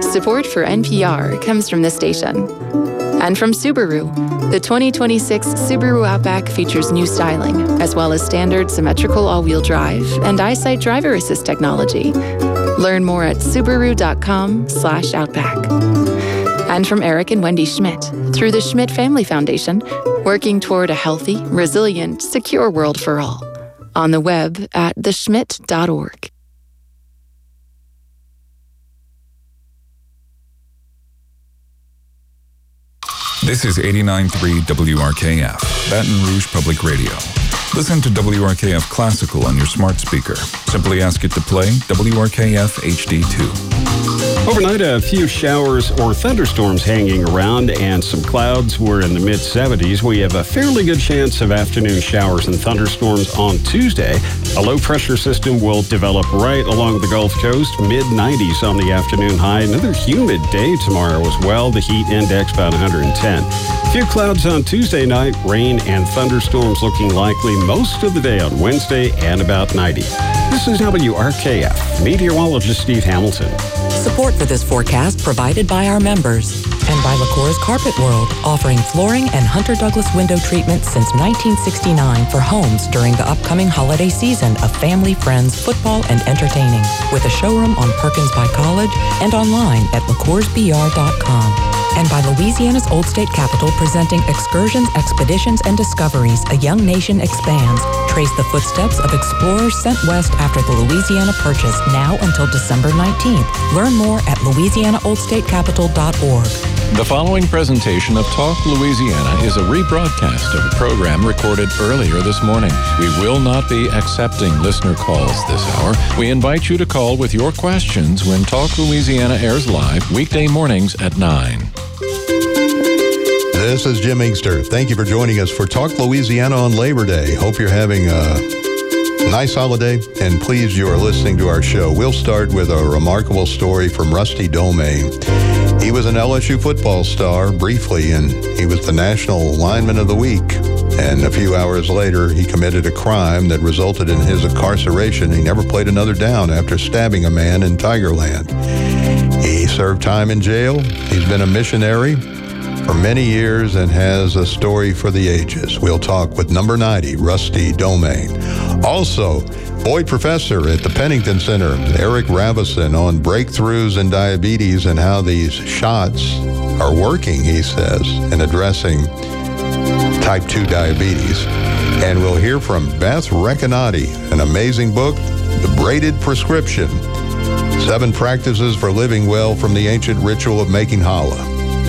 Support for NPR comes from this station. And from Subaru. The 2026 Subaru Outback features new styling, as well as standard symmetrical all-wheel drive and EyeSight driver assist technology. Learn more at Subaru.com/Outback. And from Eric and Wendy Schmidt, through the Schmidt Family Foundation, working toward a healthy, resilient, secure world for all. On the web at theschmidt.org. This is 89.3 WRKF, Baton Rouge Public Radio. Listen to WRKF Classical on your smart speaker. Simply ask it to play WRKF HD2. Overnight, a few showers or thunderstorms hanging around and some clouds. We're in the mid-70s. We have a fairly good chance of afternoon showers and thunderstorms on Tuesday. A low-pressure system will develop right along the Gulf Coast, mid-90s on the afternoon high. Another humid day tomorrow as well. The heat index about 110. A few clouds on Tuesday night, rain and thunderstorms looking likely most of the day on Wednesday and about 90. This is WRKF. Meteorologist Steve Hamilton. Support for this forecast provided by our members and by LaCour's Carpet World, offering flooring and Hunter Douglas window treatment since 1969 for homes during the upcoming holiday season of family, friends, football, and entertaining. With a showroom on Perkins by College and online at LaCoursBR.com. And by Louisiana's Old State Capitol, presenting Excursions, Expeditions, and Discoveries, A Young Nation Expands. Trace the footsteps of explorers sent west after the Louisiana Purchase, now until December 19th. Learn more at louisianaoldstatecapital.org. The following presentation of Talk Louisiana is a rebroadcast of a program recorded earlier this morning. We will not be accepting listener calls this hour. We invite you to call with your questions when Talk Louisiana airs live weekday mornings at 9. This is Jim Inkster. Thank you for joining us for Talk Louisiana on Labor Day. Hope you're having a nice holiday, and pleased you are listening to our show. We'll start with a remarkable story from Rusty Domain. He was an LSU football star briefly, and he was the National Lineman of the Week. And a few hours later, he committed a crime that resulted in his incarceration. He never played another down after stabbing a man in Tigerland. He served time in jail. He's been a missionary for many years and has a story for the ages. We'll talk with number 90, Rusty Domain. Also, Boyd Professor at the Pennington Center, Eric Ravison, on breakthroughs in diabetes and how these shots are working, he says, in addressing type 2 diabetes. And we'll hear from Beth Recanati, an amazing book, The Braided Prescription, 7 Practices for Living Well from the Ancient Ritual of Making Challah.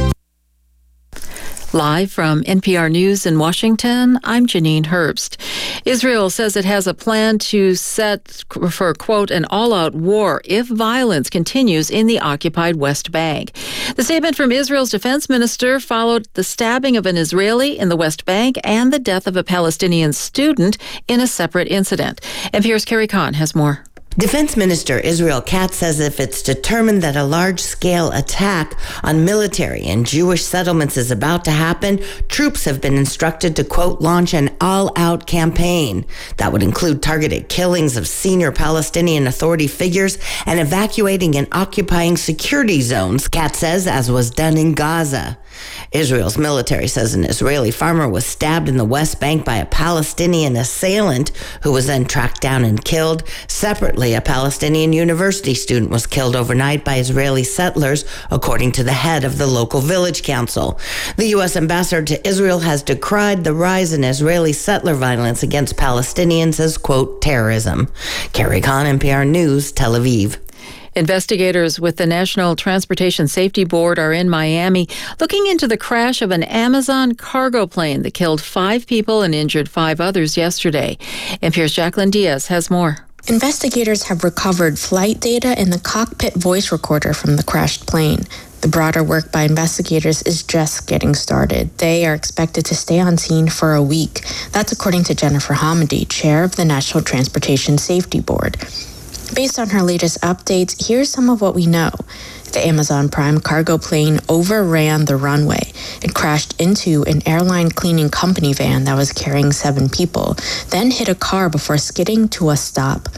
Live from NPR News in Washington, I'm Janine Herbst. Israel says it has a plan to set for, quote, an all-out war if violence continues in the occupied West Bank. The statement from Israel's defense minister followed the stabbing of an Israeli in the West Bank and the death of a Palestinian student in a separate incident. NPR's Carrie Kahn has more. Defense Minister Israel Katz says if it's determined that a large-scale attack on military and Jewish settlements is about to happen, troops have been instructed to, quote, launch an all-out campaign. That would include targeted killings of senior Palestinian Authority figures and evacuating and occupying security zones, Katz says, as was done in Gaza. Israel's military says an Israeli farmer was stabbed in the West Bank by a Palestinian assailant who was then tracked down and killed. Separately, a Palestinian university student was killed overnight by Israeli settlers, according to the head of the local village council. The U.S. ambassador to Israel has decried the rise in Israeli settler violence against Palestinians as, quote, terrorism. Carrie Kahn, NPR News, Tel Aviv. Investigators with the National Transportation Safety Board are in Miami looking into the crash of an Amazon cargo plane that killed 5 people and injured 5 others yesterday. NPR's Jacqueline Diaz has more. Investigators have recovered flight data and the cockpit voice recorder from the crashed plane. The broader work by investigators is just getting started. They are expected to stay on scene for a week. That's according to Jennifer Hamady, chair of the National Transportation Safety Board. Based on her latest updates, here's some of what we know. The Amazon Prime cargo plane overran the runway. It crashed into an airline cleaning company van that was carrying 7 people, then hit a car before skidding to a stop.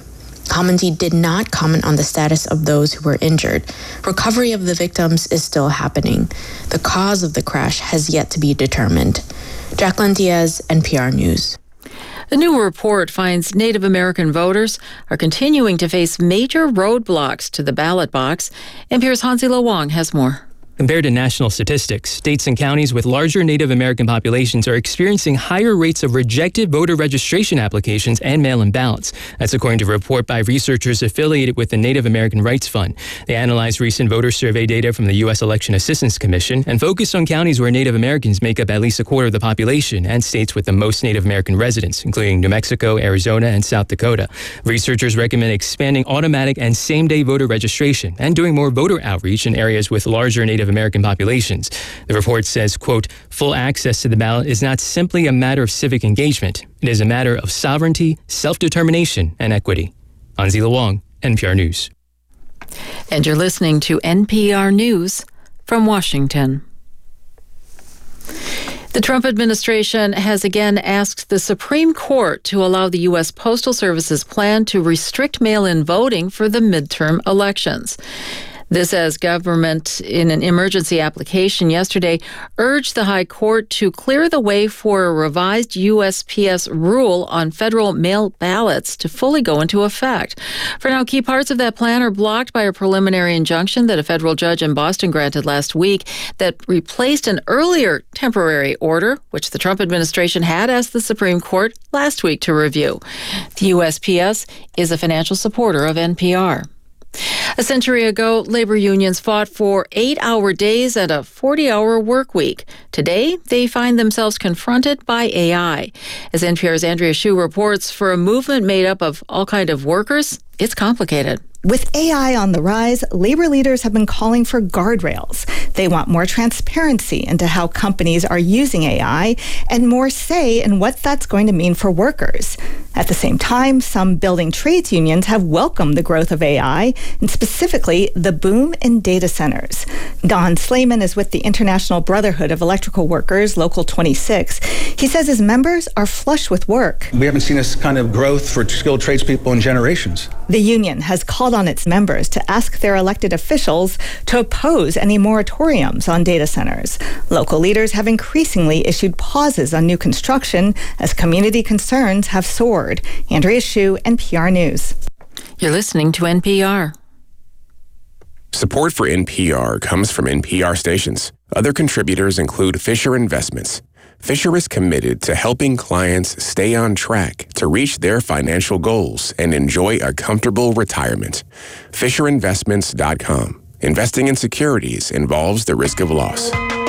Commandee did not comment on the status of those who were injured. Recovery of the victims is still happening. The cause of the crash has yet to be determined. Jacqueline Diaz, NPR News. A new report finds Native American voters are continuing to face major roadblocks to the ballot box. NPR's Hansi-Lo Wong has more. Compared to national statistics, states and counties with larger Native American populations are experiencing higher rates of rejected voter registration applications and mail-in ballots. That's according to a report by researchers affiliated with the Native American Rights Fund. They analyzed recent voter survey data from the U.S. Election Assistance Commission and focused on counties where Native Americans make up at least a quarter of the population and states with the most Native American residents, including New Mexico, Arizona, and South Dakota. Researchers recommend expanding automatic and same-day voter registration and doing more voter outreach in areas with larger Native American populations. The report says, quote, full access to the ballot is not simply a matter of civic engagement. It is a matter of sovereignty, self-determination, and equity. Hansi-Lo Wong, NPR News. And you're listening to NPR News from Washington. The Trump administration has again asked the Supreme Court to allow the U.S. Postal Service's plan to restrict mail-in voting for the midterm elections. This as government, in an emergency application yesterday, urged the High Court to clear the way for a revised USPS rule on federal mail ballots to fully go into effect. For now, key parts of that plan are blocked by a preliminary injunction that a federal judge in Boston granted last week that replaced an earlier temporary order, which the Trump administration had asked the Supreme Court last week to review. The USPS is a financial supporter of NPR. A century ago, labor unions fought for 8-hour days and a 40-hour work week. Today, they find themselves confronted by AI. As NPR's Andrea Hsu reports, for a movement made up of all kinds of workers, it's complicated. With AI on the rise, labor leaders have been calling for guardrails. They want more transparency into how companies are using AI and more say in what that's going to mean for workers. At the same time, some building trades unions have welcomed the growth of AI, and specifically the boom in data centers. Don Slayman is with the International Brotherhood of Electrical Workers, Local 26. He says his members are flush with work. We haven't seen this kind of growth for skilled tradespeople in generations. The union has called on its members to ask their elected officials to oppose any moratoriums on data centers. Local leaders have increasingly issued pauses on new construction as community concerns have soared. Andrea Hsu, NPR News. You're listening to NPR. Support for NPR comes from NPR stations. Other contributors include Fisher Investments. Fisher is committed to helping clients stay on track to reach their financial goals and enjoy a comfortable retirement. FisherInvestments.com. Investing in securities involves the risk of loss.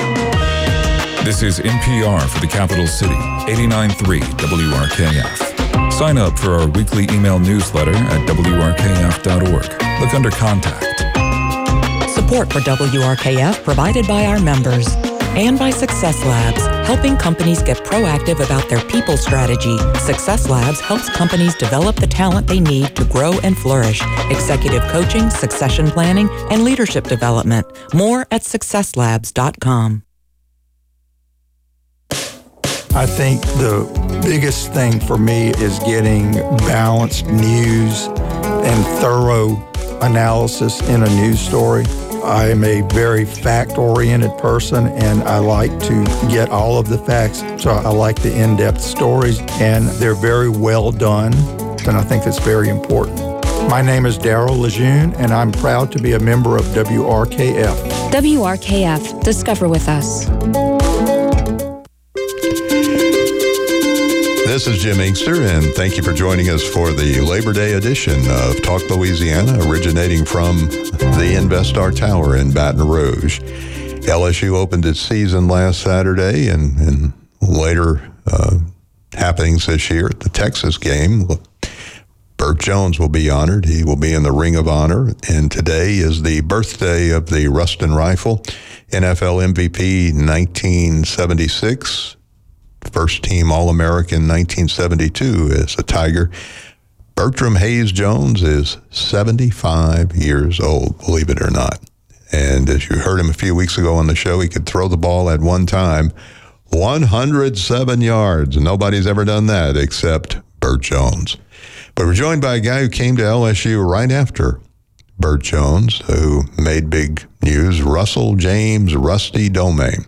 This is NPR for the capital city, 89.3 WRKF. Sign up for our weekly email newsletter at WRKF.org. Look under Contact. Support for WRKF provided by our members and by Success Labs, helping companies get proactive about their people strategy. Success Labs helps companies develop the talent they need to grow and flourish. Executive coaching, succession planning, and leadership development. More at successlabs.com. I think the biggest thing for me is getting balanced news and thorough analysis in a news story. I am a very fact-oriented person, and I like to get all of the facts. So I like the in-depth stories, and they're very well done, and I think that's very important. My name is Daryl Lejeune, and I'm proud to be a member of WRKF. WRKF. Discover with us. This is Jim Inkster, and thank you for joining us for the Labor Day edition of Talk Louisiana, originating from the Investar Tower in Baton Rouge. LSU opened its season last Saturday, and later happenings this year at the Texas game. Burt Jones will be honored. He will be in the Ring of Honor, and today is the birthday of the Ruston Rifle, NFL MVP 1976. First team All-American 1972 as a Tiger. Bertram Hayes Jones is 75 years old, believe it or not. And as you heard him a few weeks ago on the show, he could throw the ball at one time 107 yards. Nobody's ever done that except Burt Jones. But we're joined by a guy who came to LSU right after Bert Jones, who made big news, Russell James Rusty Domain.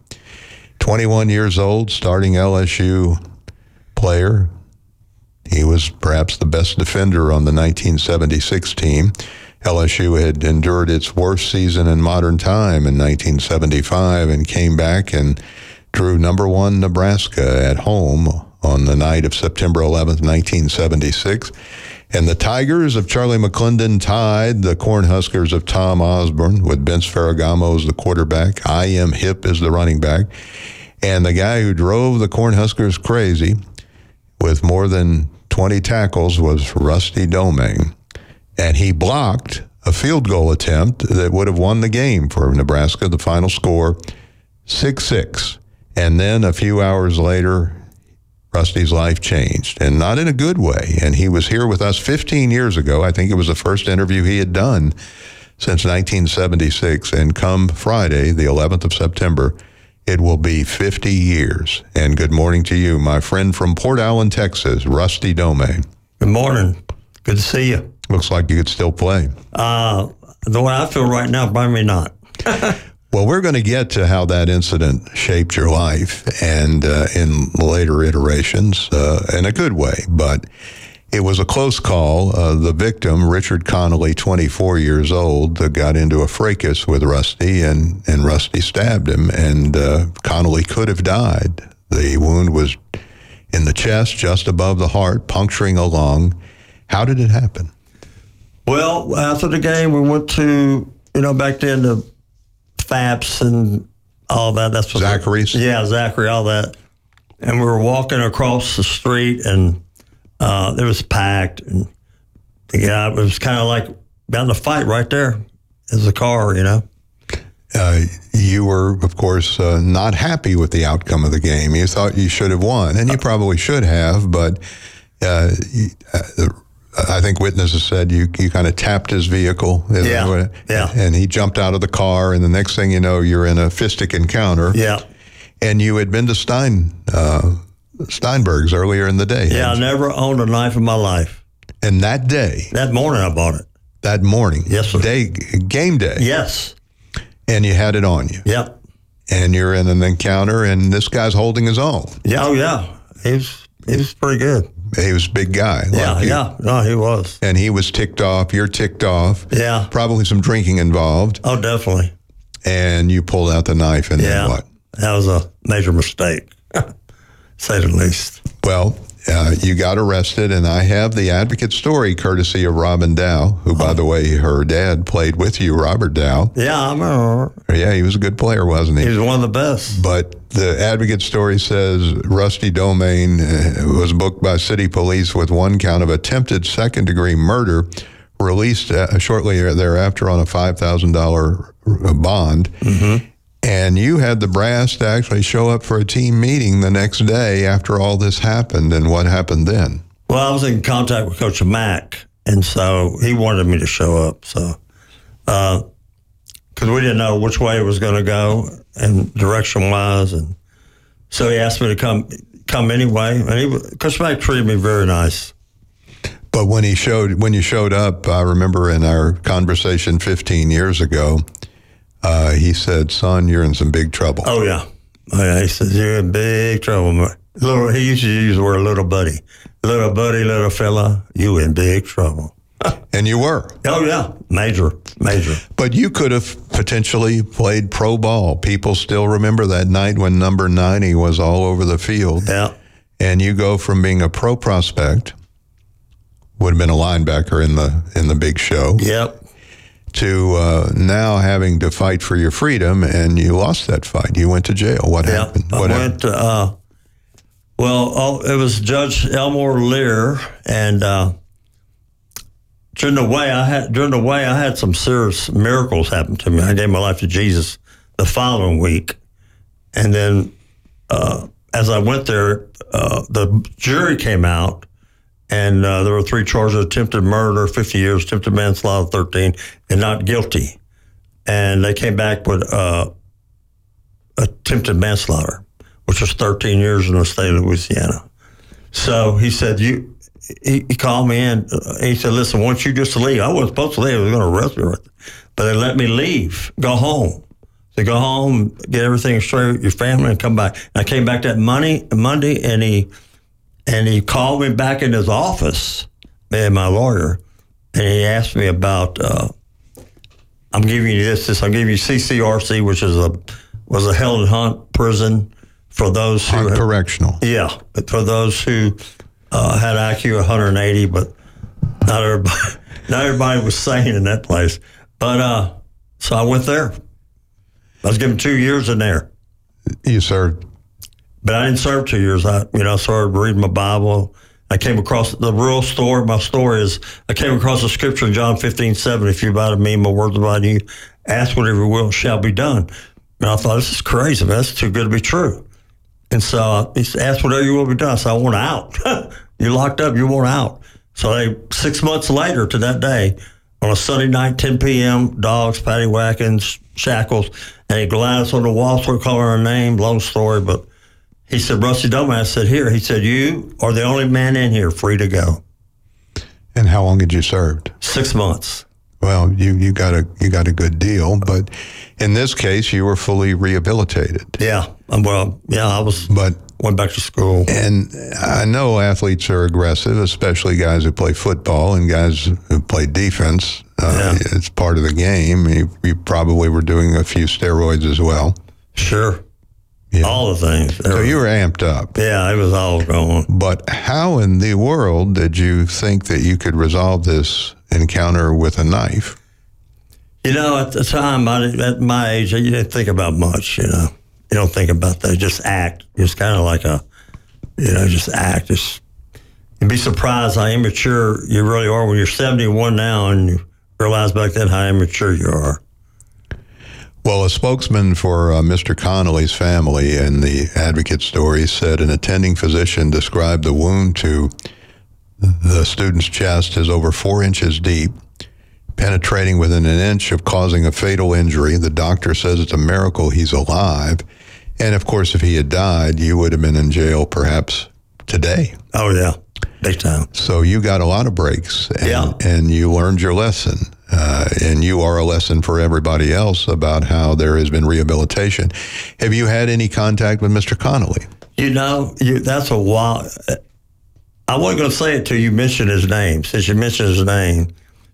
21 years old, starting LSU player. He was perhaps the best defender on the 1976 team. LSU had endured its worst season in modern time in 1975 and came back and drew number 1 Nebraska at home on the night of September 11th, 1976. And the Tigers of Charlie McClendon tied the Cornhuskers of Tom Osborne with Vince Ferragamo as the quarterback. I.M. Hipp is the running back. And the guy who drove the Cornhuskers crazy with more than 20 tackles was Rusty Domain. And he blocked a field goal attempt that would have won the game for Nebraska. The final score, 6-6. And then a few hours later, Rusty's life changed, and not in a good way. And he was here with us 15 years ago. I think it was the first interview he had done since 1976. And come Friday, the 11th of September, it will be 50 years. And good morning to you, my friend from Port Allen, Texas, Rusty Domain. Good morning. Good to see you. Looks like you could still play. The way I feel right now, probably not. Well, we're going to get to how that incident shaped your life and in later iterations in a good way. But it was a close call. The victim, Richard Connolly, 24 years old, got into a fracas with Rusty, and Rusty stabbed him, and Connolly could have died. The wound was in the chest, just above the heart, puncturing a lung. How did it happen? Well, after the game, we went to, back then the Faps and all that. That's what Zachary's? Zachary, all that. And we were walking across the street, and it was packed. And the guy, it was kind of like about to fight right there as the car, You were, of course, not happy with the outcome of the game. You thought you should have won, and you probably should have, but I think witnesses said you kind of tapped his vehicle. Yeah. And he jumped out of the car, and the next thing you know, you're in a fistic encounter. Yeah. And you had been to Steinberg's earlier in the day. Yeah, I never owned a knife in my life. And that day. That morning I bought it. That morning. Yes, sir. Game day. Yes. And you had it on you. Yep. And you're in an encounter, and this guy's holding his own. Yeah, He was pretty good. He was a big guy. No, he was. And he was ticked off. You're ticked off. Yeah. Probably some drinking involved. Oh, definitely. And you pulled out the knife, and then what? That was a major mistake, say the least. Well, you got arrested, and I have the advocate story courtesy of Robin Dow, who, by the way, her dad played with you, Robert Dow. Yeah, I remember. Yeah, he was a good player, wasn't he? He was one of the best. But the advocate story says Rusty Domain was booked by city police with one count of attempted second-degree murder, released shortly thereafter on a $5,000 bond. Mm-hmm. And you had the brass to actually show up for a team meeting the next day after all this happened. And what happened then? Well, I was in contact with Coach Mack, and so he wanted me to show up. So, because we didn't know which way it was going to go and direction-wise, and so he asked me to come anyway. And Coach Mack treated me very nice. But when you showed up, I remember in our conversation 15 years ago. He said, "Son, you're in some big trouble." Oh yeah. He says, "You're in big trouble." He used to use the word "little buddy, little fella. You in big trouble." And you were. Oh yeah, major. But you could have potentially played pro ball. People still remember that night when number 90 was all over the field. Yeah. And you go from being a pro prospect, would have been a linebacker in the big show. Yep. To now having to fight for your freedom, and you lost that fight. You went to jail. What happened? I went to, it was Judge Elmore Lear, and during the way I had some serious miracles happen to me. I gave my life to Jesus the following week, and then as I went there, the jury came out. And there were 3 charges: attempted murder, 50 years, attempted manslaughter, 13, and not guilty. And they came back with attempted manslaughter, which was 13 years in the state of Louisiana. So he said, he called me in. He said, listen, once you just leave, I wasn't supposed to leave. I was going to arrest me right there. But they let me leave, go home. So go home, get everything straight with your family, and come back. And I came back that Monday, and he called me back in his office, me and my lawyer, and he asked me about, I'm giving you this, I'm giving you CCRC, which was a Helen Hunt prison for those who... correctional. Yeah, but for those who had IQ 180, but not everybody was sane in that place. But so I went there. I was given 2 years in there. You served? But I didn't serve 2 years. I started reading my Bible. I came across the real story. My story is I came across the scripture in John 15:7. If you abide in me, my words abide in you. Ask whatever you will, shall be done. And I thought, this is crazy, man. That's too good to be true. And so he said, ask whatever you will be done. So I want out. You're locked up. You want out. So 6 months later to that day, on a Sunday night, 10 p.m., dogs, paddy whackings, shackles, and he glided us on the wall, so we called our name, long story, but he said, Rusty Domas said, here, he said, you are the only man in here free to go. And how long had you served? 6 months. Well, you got a good deal, but in this case, you were fully rehabilitated. Yeah, I was. But went back to school. And I know athletes are aggressive, especially guys who play football and guys who play defense. It's part of the game. You probably were doing a few steroids as well. Sure. Yeah. All the things. So you were amped up. Yeah, it was all going. But how in the world did you think that you could resolve this encounter with a knife? At the time, at my age, you didn't think about much, You don't think about that. Just act. It's kind of like just act. You'd be surprised how immature you really are when you're 71 now and you realize back then how immature you are. Well, a spokesman for Mr. Connolly's family in the Advocate story said an attending physician described the wound to the student's chest as over 4 inches deep, penetrating within an inch of causing a fatal injury. The doctor says it's a miracle he's alive. And, of course, if he had died, you would have been in jail perhaps today. Oh, yeah. Big time. So you got a lot of breaks, and you learned your lesson. And you are a lesson for everybody else about how there has been rehabilitation. Have you had any contact with Mr. Connolly? That's a while. I wasn't going to say it till you mentioned his name. Since you mentioned his name,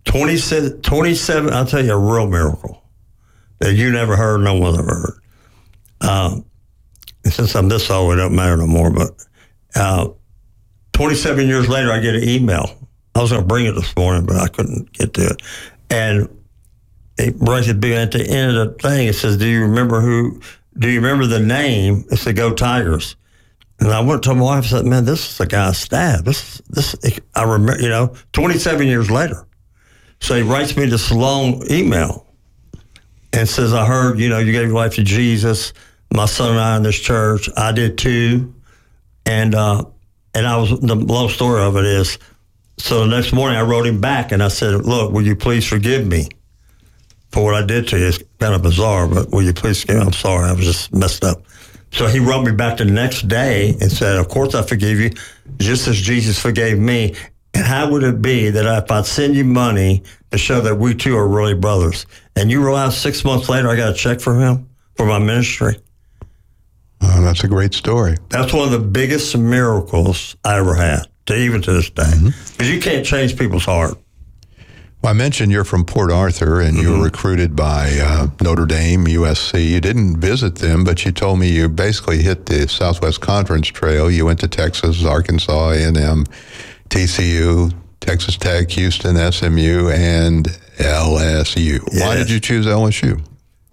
27, I'll tell you a real miracle that you never heard, no one ever heard. Since I'm this old, it don't matter no more, but 27 years later, I get an email. I was going to bring it this morning, but I couldn't get to it. And right at the end of the thing, it says, do you remember the name? It said, Go Tigers. And I went to my wife and said, man, this is the guy stabbed. I remember, 27 years later. So he writes me this long email and says, I heard, you gave your life to Jesus. My son and I in this church. I did too. And the long story of it is, so the next morning I wrote him back and I said, look, will you please forgive me for what I did to you? It's kind of bizarre, but will you please forgive me? I'm sorry, I was just messed up. So he wrote me back the next day and said, of course I forgive you, just as Jesus forgave me. And how would it be that if I'd send you money to show that we two are really brothers? And you realize 6 months later I got a check from him for my ministry? That's a great story. That's one of the biggest miracles I ever had, even to this day. Because you can't change people's heart. Well, I mentioned you're from Port Arthur, and you were recruited by Notre Dame, USC. You didn't visit them, but you told me you basically hit the Southwest Conference Trail. You went to Texas, Arkansas, A&M, TCU, Texas Tech, Houston, SMU, and LSU. Yes. Why did you choose LSU?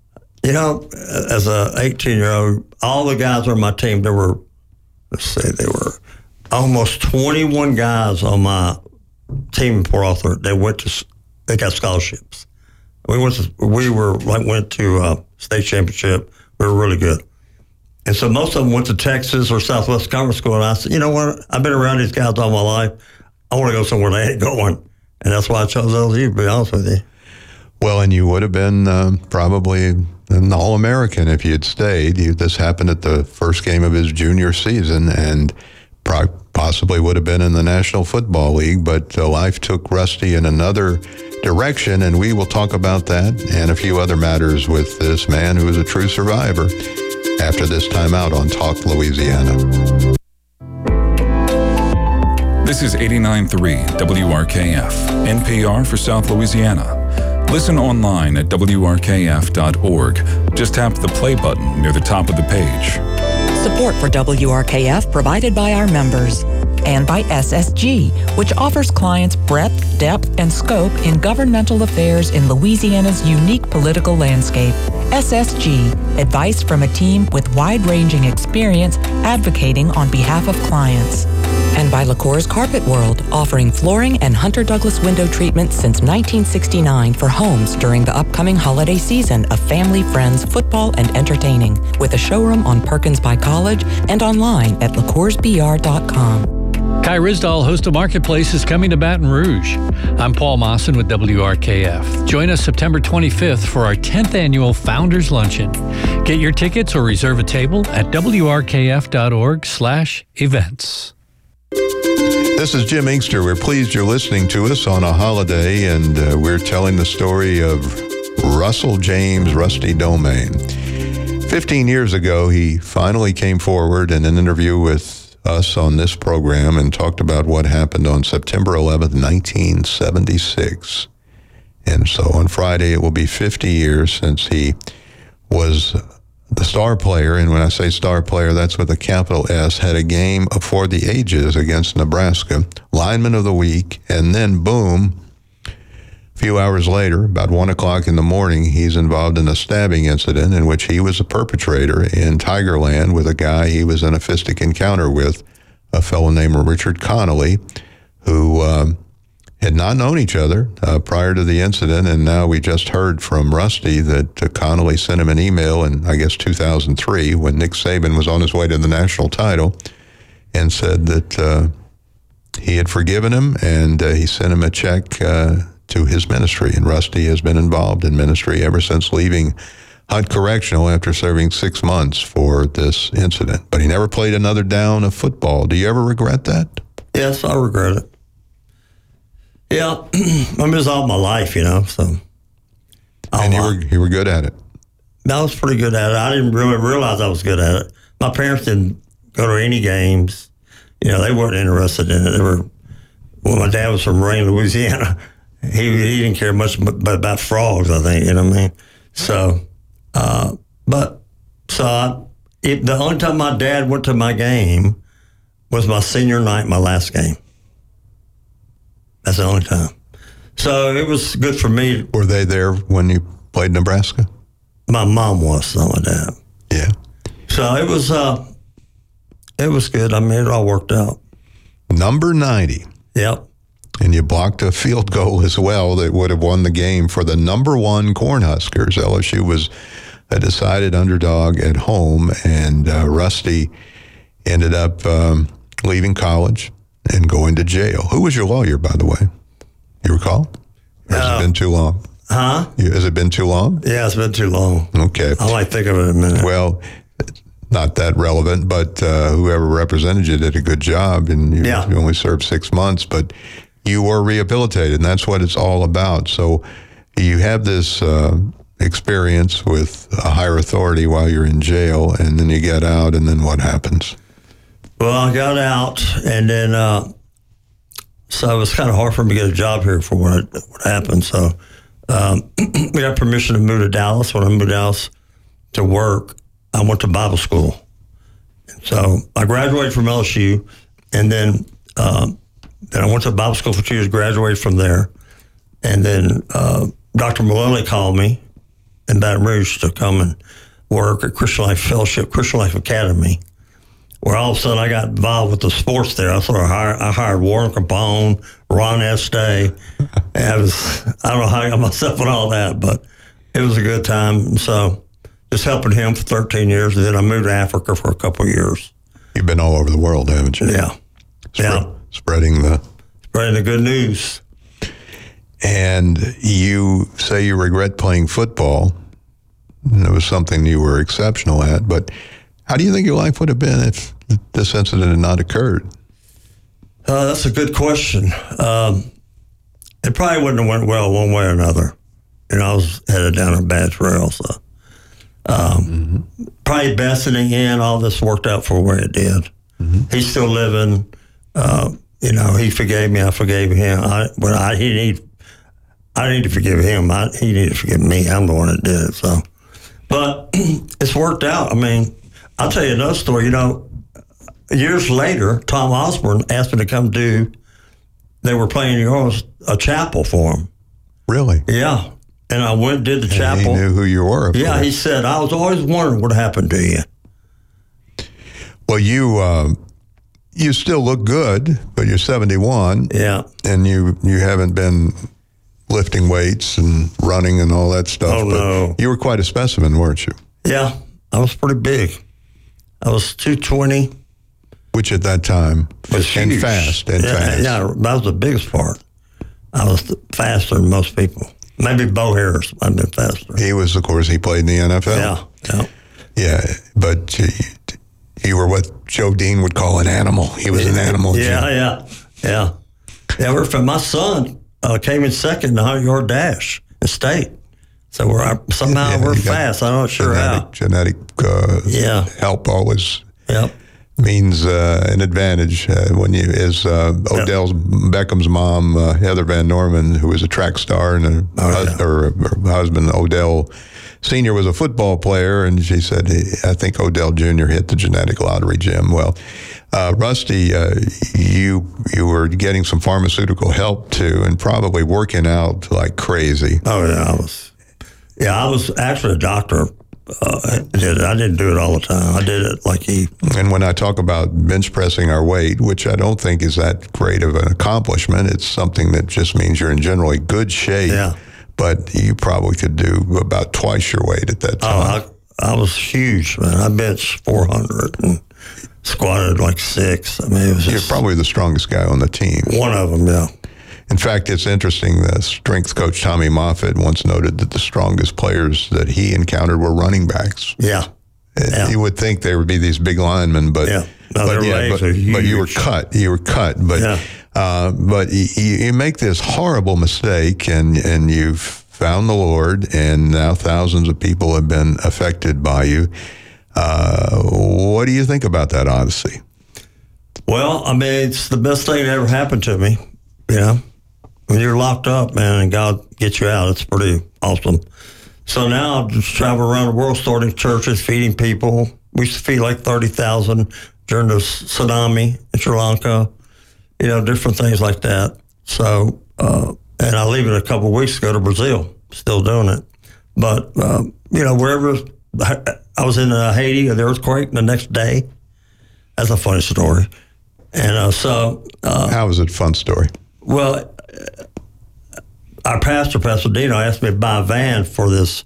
As a 18-year-old, all the guys on my team, there were almost 21 guys on my team in Port Arthur. They got scholarships. We went to state championship. We were really good. And so most of them went to Texas or Southwest Conference School. And I said, you know what? I've been around these guys all my life. I want to go somewhere they ain't going. And that's why I chose LSU, to be honest with you. Well, and you would have been probably an All-American if you had stayed. This happened at the first game of his junior season, and possibly would have been in the National Football League, but life took Rusty in another direction, and we will talk about that and a few other matters with this man who is a true survivor after this time out on Talk Louisiana. This is 89.3 WRKF, NPR for South Louisiana. Listen online at WRKF.org. Just tap the play button near the top of the page. Support for WRKF provided by our members and by SSG, which offers clients breadth, depth, and scope in governmental affairs in Louisiana's unique political landscape. SSG, advice from a team with wide-ranging experience advocating on behalf of clients. And by LaCour's Carpet World, offering flooring and Hunter Douglas window treatments since 1969 for homes during the upcoming holiday season of family, friends, football, and entertaining, with a showroom on Perkins by College and online at LaCoursBR.com. Kai Ryssdal, host of Marketplace, is coming to Baton Rouge. I'm Paul Mawson with WRKF. Join us September 25th for our 10th annual Founders Luncheon. Get your tickets or reserve a table at WRKF.org/events. This is Jim Inkster. We're pleased you're listening to us on a holiday, and we're telling the story of Russell James Rusty Domain. 15 years ago, he finally came forward in an interview with us on this program and talked about what happened on September 11th, 1976. And so on Friday, it will be 50 years since he was the star player. And when I say star player, that's with a capital S, had a game for the ages against Nebraska, lineman of the week, and then boom, a few hours later, about 1 o'clock in the morning, he's involved in a stabbing incident in which he was a perpetrator in Tigerland with a guy he was in a fistic encounter with, a fellow named Richard Connolly, who had not known each other prior to the incident. And now we just heard from Rusty that Connolly sent him an email in, I guess, 2003 when Nick Saban was on his way to the national title and said that he had forgiven him and he sent him a check to his ministry, and Rusty has been involved in ministry ever since leaving Hunt Correctional after serving 6 months for this incident. But he never played another down of football. Do you ever regret that? Yes, I regret it. Yeah, I miss all my life, so. And you were good at it? I was pretty good at it. I didn't really realize I was good at it. My parents didn't go to any games. They weren't interested in it. My dad was from Rain, Louisiana. He didn't care much about frogs, I think, So, the only time my dad went to my game was my senior night, my last game. That's the only time. So it was good for me. Were they there when you played Nebraska? My mom was, not my dad. Yeah. So it was good. I mean, it all worked out. Number 90. Yep. And you blocked a field goal as well that would have won the game for the number 1 Cornhuskers. LSU was a decided underdog at home, and Rusty ended up leaving college and going to jail. Who was your lawyer, by the way? You recall? Or has it been too long? Huh? Has it been too long? Yeah, it's been too long. Okay. I might think of it in a minute. Well, not that relevant, but whoever represented you did a good job, and you only served 6 months, but you were rehabilitated, and that's what it's all about. So you have this experience with a higher authority while you're in jail, and then you get out, and then what happens? Well, I got out, and then so it was kind of hard for me to get a job here for what happened. So we got permission to move to Dallas. When I moved to Dallas to work, I went to Bible school. And so I graduated from LSU, and then I went to Bible school for 2 years, graduated from there. And then Dr. Maloney called me in Baton Rouge to come and work at Christian Life Fellowship, Christian Life Academy, where all of a sudden I got involved with the sports there. I hired Warren Capone, Ron Estee. I don't know how I got myself and all that, but it was a good time. And so just helping him for 13 years, and then I moved to Africa for a couple of years. You've been all over the world, haven't you? Yeah. Spreading the good news. And you say you regret playing football. And it was something you were exceptional at, but how do you think your life would have been if this incident had not occurred? That's a good question. It probably wouldn't have went well one way or another. I was headed down a bad trail, so probably best in the end. All this worked out for where it did. Mm-hmm. He's still living. He forgave me. I forgave him. I need to forgive him. He needed to forgive me. I'm the one that did it. So, but it's worked out. I mean, I'll tell you another story. Years later, Tom Osborne asked me to come do. They were playing New Orleans, a chapel for him. Really? Yeah. And I went and did the chapel. He knew who you were. Yeah, he said, I was always wondering what happened to you. Well, you still look good, but you're 71. Yeah. And you haven't been lifting weights and running and all that stuff. Oh, no. You were quite a specimen, weren't you? Yeah, I was pretty big. I was 220. Which at that time was huge. Fast. Yeah, that was the biggest part. I was faster than most people. Maybe Bo Harris might have been faster. He was, of course, he played in the NFL. Yeah, but you were what Joe Dean would call an animal. He was an animal. Yeah. My son came in second in the 100-yard dash in state. So we're fast. I'm not sure how. Genetic help always means an advantage. Odell Beckham's mom, Heather Van Norman, who was a track star, and her husband, Odell Sr., was a football player, and she said, I think Odell Jr. hit the genetic lottery, Jim. Well, Rusty, you were getting some pharmaceutical help, too, and probably working out like crazy. Oh, yeah, I was actually a doctor. I didn't do it all the time. I did it like he. And when I talk about bench pressing our weight, which I don't think is that great of an accomplishment, it's something that just means you're in generally good shape. Yeah. But you probably could do about twice your weight at that time. I was huge, man. I benched 400 and squatted like 6. I mean, it was You're probably the strongest guy on the team. One of them, yeah. In fact, it's interesting, the strength coach Tommy Moffitt once noted that the strongest players that he encountered were running backs. Yeah. You would think there would be these big linemen, but you were cut. But you make this horrible mistake, and you've found the Lord, and now thousands of people have been affected by you. What do you think about that odyssey? Well, I mean, it's the best thing that ever happened to me, When you're locked up, man, and God gets you out, it's pretty awesome. So now I just travel around the world, starting churches, feeding people. We used to feed like 30,000 during the tsunami in Sri Lanka, different things like that. So, and I leave in a couple of weeks to go to Brazil, still doing it. But, wherever, I was in Haiti, the earthquake the next day. That's a funny story. And how was it a fun story? Well, our pastor, Pastor Dino, asked me to buy a van for this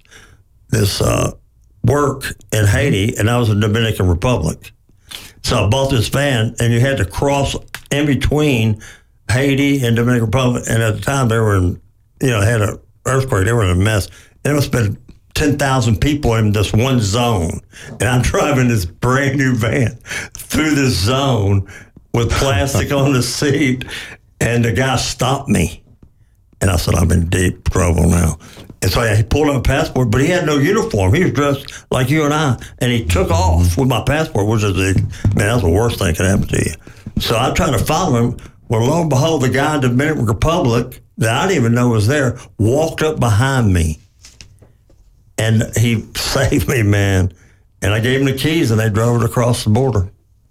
work in Haiti, and I was in the Dominican Republic. So I bought this van, and you had to cross in between Haiti and Dominican Republic. And at the time, they were in, had an earthquake. They were in a mess. There must have been 10,000 people in this one zone. And I'm driving this brand new van through this zone with plastic on the seat. And the guy stopped me. And I said, I'm in deep trouble now. And so he pulled out a passport, but he had no uniform. He was dressed like you and I. And he took off with my passport, which is, that's the worst thing that could happen to you. So I tried to follow him. Well, lo and behold, the guy in the Dominican Republic that I didn't even know was there walked up behind me. And he saved me, man. And I gave him the keys, and they drove it across the border.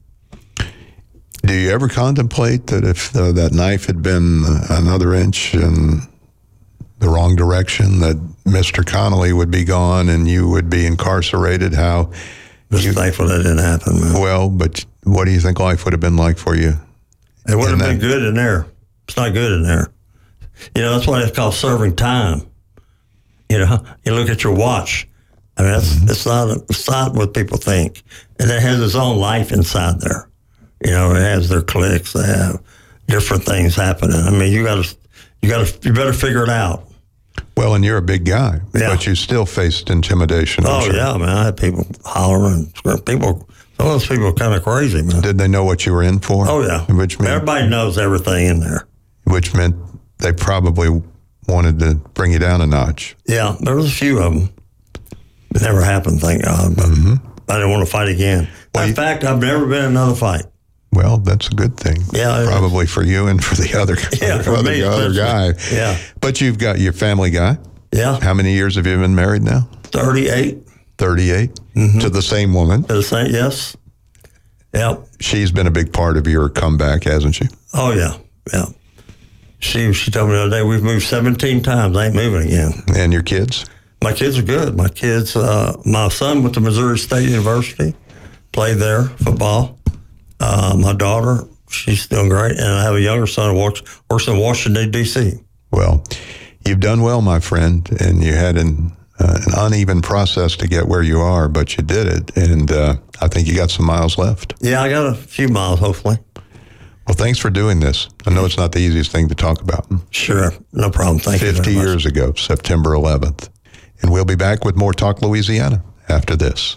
Do you ever contemplate that if that knife had been another inch in the wrong direction, that Mr. Connolly would be gone and you would be incarcerated? Just thankful that didn't happen, man. Well, but what do you think life would have been like for you? It would have been good in there. It's not good in there. That's why it's called serving time. You look at your watch. I mean, it's not what people think. And it has its own life inside there. It has their cliques. They have different things happening. I mean, you better figure it out. Well, and you're a big guy, but you still faced intimidation. Oh, yeah, man. I had people hollering. Some Some of those people are kind of crazy, man. Did they know what you were in for? Oh, yeah. Everybody knows everything in there. Which meant they probably wanted to bring you down a notch. Yeah, there was a few of them. It never happened, thank God. But I didn't want to fight again. In fact, I've never been in another fight. Well, that's a good thing. Yeah, probably for you and for the other, other guy. Yeah. But you've got your family guy. Yeah. How many years have you been married now? 38. 38? To the same woman? To the same, yes. Yep. She's been a big part of your comeback, hasn't she? Oh, yeah. Yeah. She told me the other day, we've moved 17 times. I ain't moving again. And your kids? My kids are good. My kids, my son went to Missouri State University, played there, football. My daughter, she's doing great. And I have a younger son who works in Washington, D.C. Well, you've done well, my friend, and you had an uneven process to get where you are, but you did it, and I think you got some miles left. Yeah, I got a few miles, hopefully. Well, thanks for doing this. I know it's not the easiest thing to talk about. Sure, no problem. Thank you very much. 50 years ago, September 11th. And we'll be back with more Talk Louisiana after this.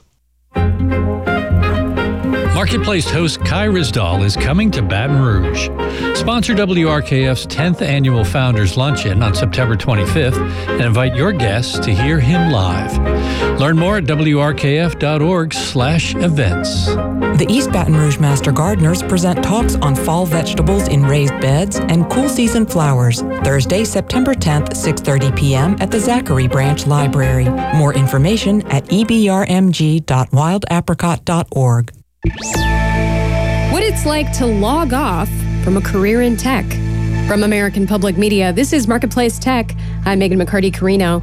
Marketplace host Kai Ryssdal is coming to Baton Rouge. Sponsor WRKF's 10th annual Founders Luncheon on September 25th and invite your guests to hear him live. Learn more at wrkf.org/events. The East Baton Rouge Master Gardeners present talks on fall vegetables in raised beds and cool season flowers. Thursday, September 10th, 6:30 p.m. at the Zachary Branch Library. More information at ebrmg.wildapricot.org. What it's like to log off from a career in tech. From American Public Media, this is Marketplace Tech. I'm Megan McCarty-Carino.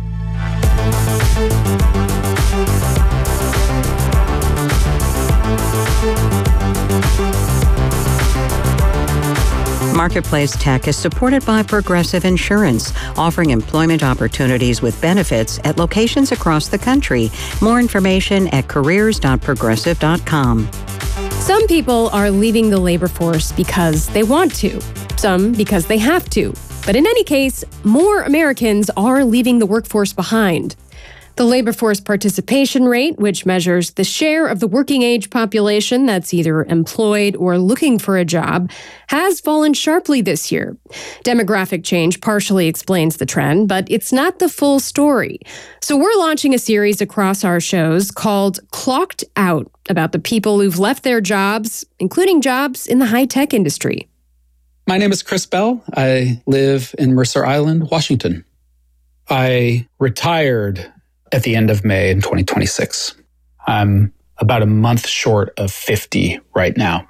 Marketplace Tech is supported by Progressive Insurance, offering employment opportunities with benefits at locations across the country. More information at careers.progressive.com. Some people are leaving the labor force because they want to, some because they have to. But in any case, more Americans are leaving the workforce behind. The labor force participation rate, which measures the share of the working age population that's either employed or looking for a job, has fallen sharply this year. Demographic change partially explains the trend, but it's not the full story. So we're launching a series across our shows called Clocked Out, about the people who've left their jobs, including jobs in the high-tech industry. My name is Chris Bell. I live in Mercer Island, Washington. I retired at the end of May in 2026. I'm about a month short of 50 right now.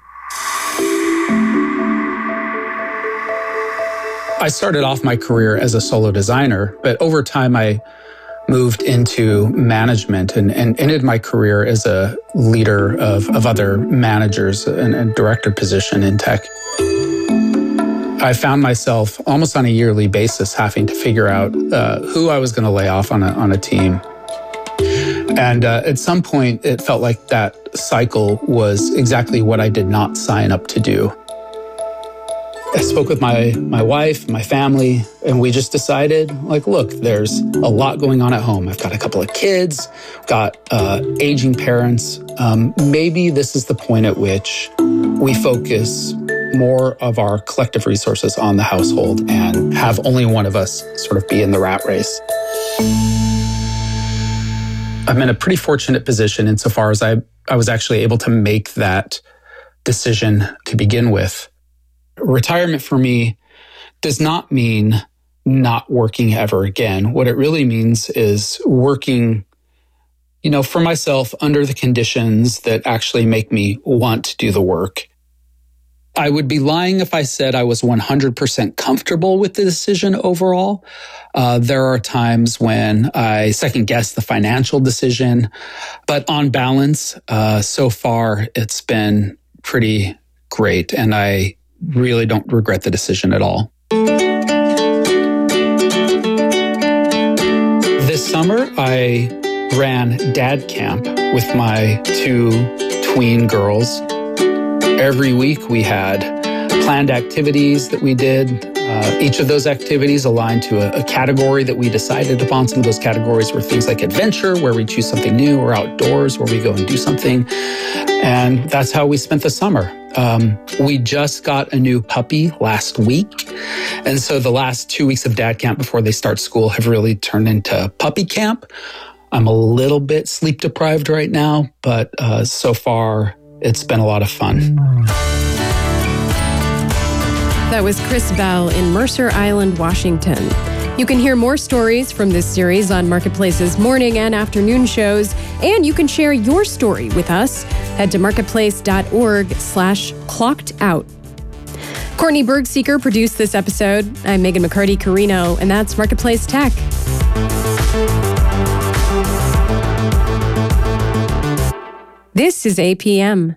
I started off my career as a solo designer, but over time I moved into management and ended my career as a leader of other managers and a director position in tech. I found myself almost on a yearly basis having to figure out who I was going to lay off on a team. And at some point, it felt like that cycle was exactly what I did not sign up to do. I spoke with my wife, my family, and we just decided, like, look, there's a lot going on at home. I've got a couple of kids, got aging parents. Maybe this is the point at which we focus more of our collective resources on the household and have only one of us sort of be in the rat race. I'm in a pretty fortunate position insofar as I was actually able to make that decision to begin with. Retirement for me does not mean not working ever again. What it really means is working, for myself under the conditions that actually make me want to do the work. I would be lying if I said I was 100% comfortable with the decision overall. There are times when I second guess the financial decision, but on balance, so far it's been pretty great, and I really don't regret the decision at all. This summer, I ran dad camp with my 2 tween girls. Every week we had planned activities that we did, Each of those activities aligned to a category that we decided upon. Some of those categories were things like adventure, where we choose something new, or outdoors, where we go and do something. And that's how we spent the summer. We just got a new puppy last week. And so the last 2 weeks of dad camp before they start school have really turned into puppy camp. I'm a little bit sleep deprived right now, but so far it's been a lot of fun. That was Chris Bell in Mercer Island, Washington. You can hear more stories from this series on Marketplace's morning and afternoon shows, and you can share your story with us. Head to marketplace.org/clockedout. Courtney Bergseeker produced this episode. I'm Megan McCarty-Carino, and that's Marketplace Tech. This is APM.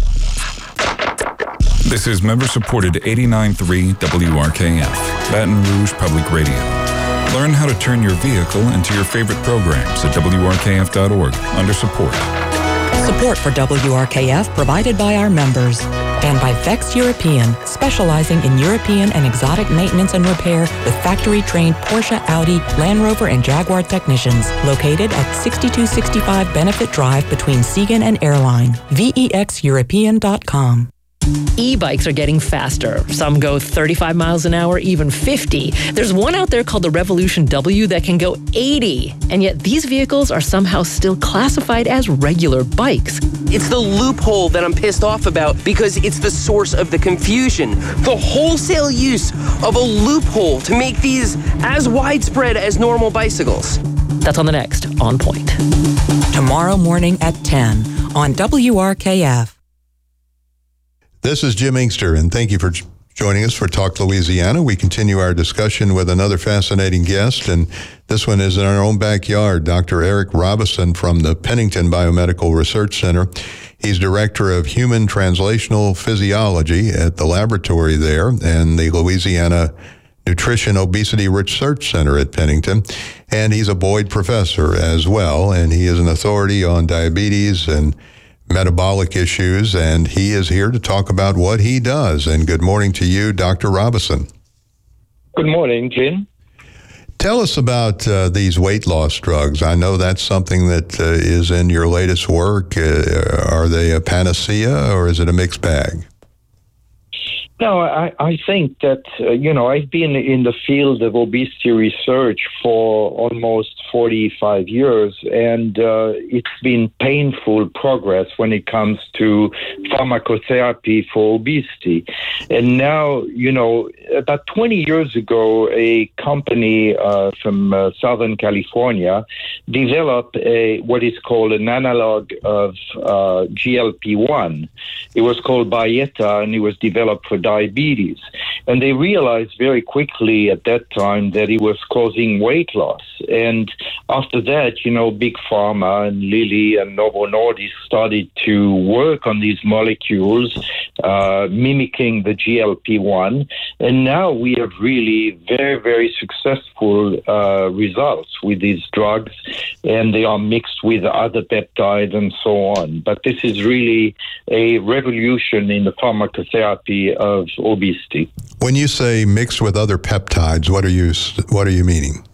This is member-supported 89.3 WRKF, Baton Rouge Public Radio. Learn how to turn your vehicle into your favorite programs at WRKF.org under support. Support for WRKF provided by our members and by Vex European, specializing in European and exotic maintenance and repair with factory-trained Porsche, Audi, Land Rover, and Jaguar technicians. Located at 6265 Benefit Drive between Siegen and Airline. VEXEuropean.com. E-bikes are getting faster. Some go 35 miles an hour, even 50. There's one out there called the Revolution W that can go 80. And yet these vehicles are somehow still classified as regular bikes. It's the loophole that I'm pissed off about because it's the source of the confusion. The wholesale use of a loophole to make these as widespread as normal bicycles. That's on the next On Point. Tomorrow morning at 10 on WRKF. This is Jim Inkster, and thank you for joining us for Talk Louisiana. We continue our discussion with another fascinating guest, and this one is in our own backyard, Dr. Eric Robison from the Pennington Biomedical Research Center. He's Director of Human Translational Physiology at the laboratory there and the Louisiana Nutrition Obesity Research Center at Pennington, and he's a Boyd Professor as well, and he is an authority on diabetes and metabolic issues, and he is here to talk about what he does. And good morning to you, Dr. Robison. Good morning, Jim. Tell us about these weight loss drugs. I know that's something that is in your latest work. Are they a panacea, or is it a mixed bag? No, I think that, I've been in the field of obesity research for almost 45 years, and it's been painful progress when it comes to pharmacotherapy for obesity. And now, about 20 years ago, a company from Southern California developed what is called an analog of GLP-1. It was called Byetta, and it was developed for diabetes. And they realized very quickly at that time that it was causing weight loss. And after that, Big Pharma and Lilly and Novo Nordisk started to work on these molecules, mimicking the GLP-1. And now we have really very, very successful results with these drugs, and they are mixed with other peptides and so on. But this is really a revolution in the pharmacotherapy of obesity. When you say mixed with other peptides, what are you meaning?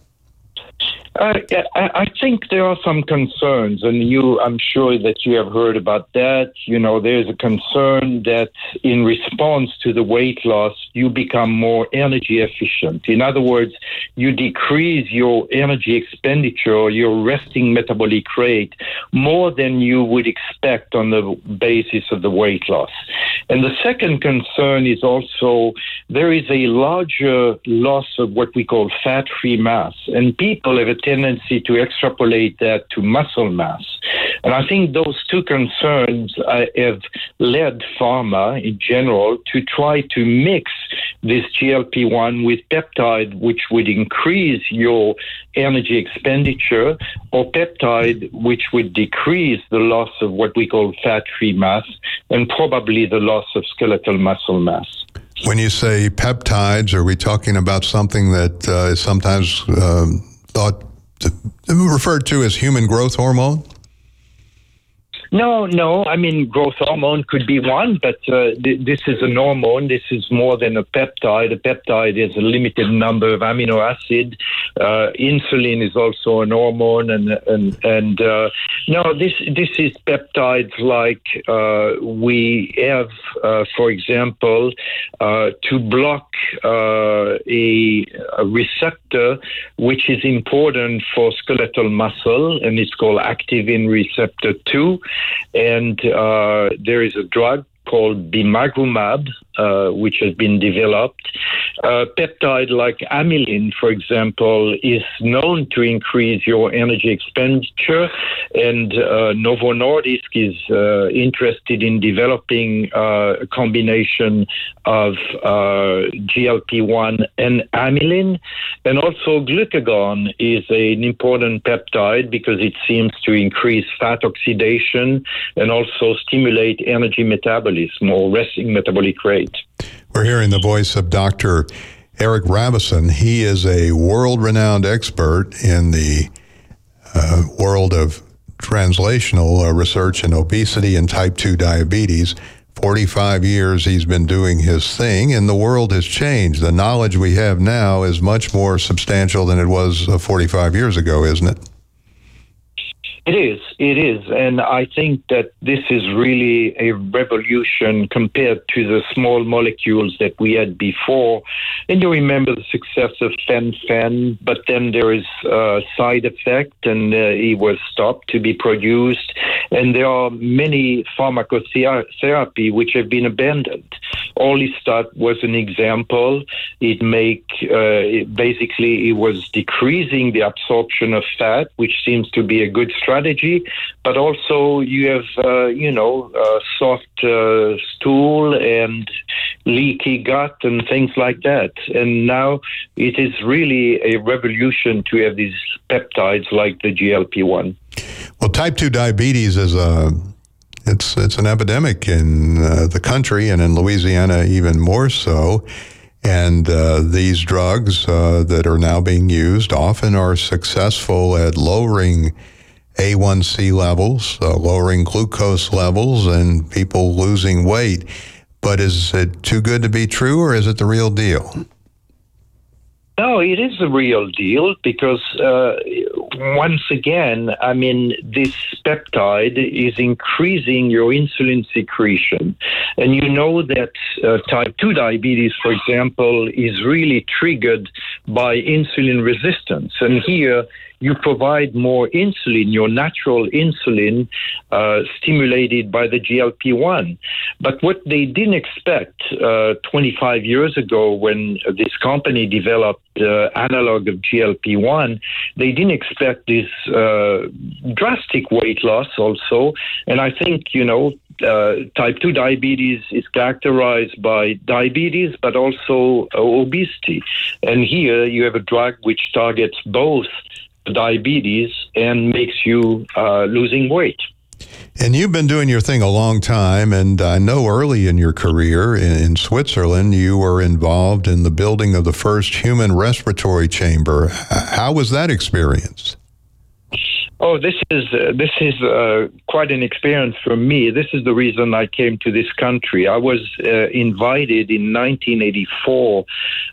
I think there are some concerns, and I'm sure that you have heard about that. There's a concern that in response to the weight loss, you become more energy efficient. In other words, you decrease your energy expenditure, your resting metabolic rate, more than you would expect on the basis of the weight loss. And the second concern is also there is a larger loss of what we call fat-free mass, and people have a tendency to extrapolate that to muscle mass. And I think those two concerns have led pharma in general to try to mix this GLP-1 with peptide, which would increase your energy expenditure, or peptide, which would decrease the loss of what we call fat-free mass and probably the loss of skeletal muscle mass. When you say peptides, are we talking about something that is sometimes referred to as human growth hormone? No. I mean, growth hormone could be one, but this is an hormone. This is more than a peptide. A peptide is a limited number of amino acids. Insulin is also an hormone, and no, this is peptides like we have, for example, to block a receptor which is important for skeletal muscle, and it's called activin receptor 2. And there is a drug called bimagrumab, which has been developed. Peptide like amylin, for example, is known to increase your energy expenditure, and Novo Nordisk is interested in developing a combination of GLP-1 and amylin. And also glucagon is an important peptide because it seems to increase fat oxidation and also stimulate energy metabolism or resting metabolic rate. We're hearing the voice of Dr. Eric Rabison. He is a world-renowned expert in the world of translational research in obesity and type 2 diabetes. 45 years he's been doing his thing, and the world has changed. The knowledge we have now is much more substantial than it was 45 years ago, isn't it? It is. And I think that this is really a revolution compared to the small molecules that we had before. And you remember the success of fen-phen, but then there is a side effect, and it was stopped to be produced. And there are many pharmacotherapy which have been abandoned. Orlistat was an example. It was decreasing the absorption of fat, which seems to be a good strategy, but also you have, soft stool and leaky gut and things like that. And now it is really a revolution to have these peptides like the GLP-1. Well, type 2 diabetes is it's an epidemic in the country, and in Louisiana even more so. And these drugs that are now being used often are successful at lowering A1C levels, lowering glucose levels, and people losing weight. But is it too good to be true, or is it the real deal? No, it is the real deal because, once again, I mean, this peptide is increasing your insulin secretion. And you know that type 2 diabetes, for example, is really triggered by insulin resistance. And here, you provide more insulin, your natural insulin, stimulated by the GLP-1. But what they didn't expect 25 years ago when this company developed analog of GLP-1, they didn't expect this drastic weight loss also. And I think, type 2 diabetes is characterized by diabetes, but also obesity. And here you have a drug which targets both diabetes and makes you losing weight. And you've been doing your thing a long time, and I know early in your career in Switzerland, you were involved in the building of the first human respiratory chamber. How was that experience? Oh, this is quite an experience for me. This is the reason I came to this country. I was invited in 1984